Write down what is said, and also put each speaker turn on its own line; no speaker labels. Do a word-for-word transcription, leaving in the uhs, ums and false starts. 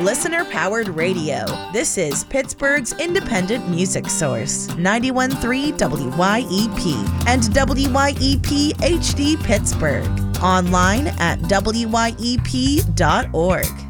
listener-powered radio. This is Pittsburgh's independent music source, ninety-one point three W Y E P and W Y E P H D Pittsburgh. Online at W Y E P dot org.